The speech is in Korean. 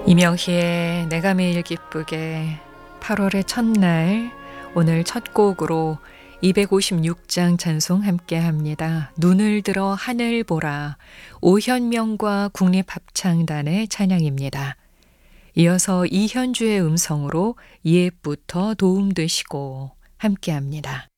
이명희의 내가 매일 기쁘게 8월의 첫날 오늘 첫 곡으로 256장 찬송 함께 합니다. 눈을 들어 하늘 보라 오현명과 국립합창단의 찬양입니다. 이어서 이현주의 음성으로 옛부터 도움되시고 함께 합니다.